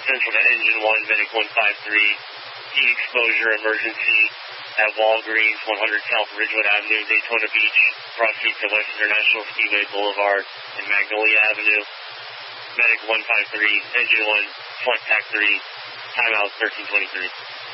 Central to Engine 1, Medic 153, heat exposure emergency at Walgreens, 100 South Ridgewood Avenue, Daytona Beach, cross street to West International Speedway Boulevard and Magnolia Avenue. Medic 153, Engine 1, Flight Pack 3, timeout 1323.